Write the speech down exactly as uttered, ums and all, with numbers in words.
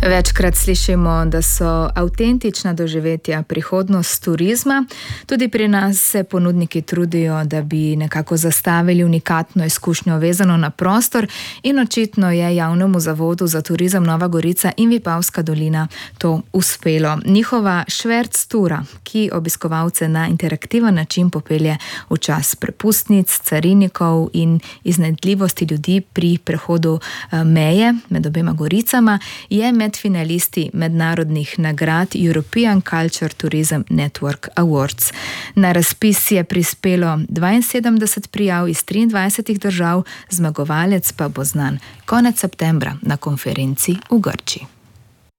Večkrat slišimo, da so avtentična doživetja prihodnost turizma. Tudi pri nas se ponudniki trudijo, da bi nekako zastavili unikatno izkušnjo vezano na prostor in očitno je javnemu zavodu za turizem Nova Gorica in Vipavska dolina to uspelo. Njihova šverc tura, ki obiskovalce na interaktiven način popelje v čas prepustnic, carinikov in iznajdljivosti ljudi pri prehodu meje med obema goricama, je med finalisti mednarodnih nagrad European Culture Tourism Network Awards. Na razpis je prispelo dvainsedemdeset prijav iz triindvajsetih držav, zmagovalec pa bo znan konec septembra na konferenci v Grčiji.